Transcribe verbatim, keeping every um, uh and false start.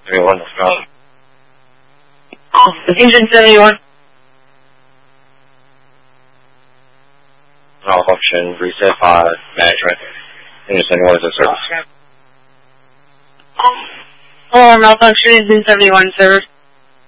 seventy-one, what's wrong? Engine seventy-one. Malfunction, reset five, management. Engine seventy-one is in service. Oh, malfunction, engine seventy-one, service.